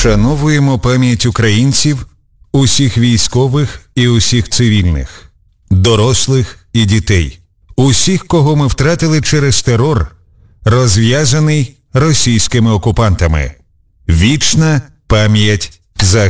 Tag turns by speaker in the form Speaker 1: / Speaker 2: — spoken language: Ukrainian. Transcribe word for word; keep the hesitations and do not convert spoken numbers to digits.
Speaker 1: Вшановуємо пам'ять українців, усіх військових і усіх цивільних, дорослих і дітей, усіх, кого ми втратили через терор, розв'язаний російськими окупантами. Вічна пам'ять загиблих.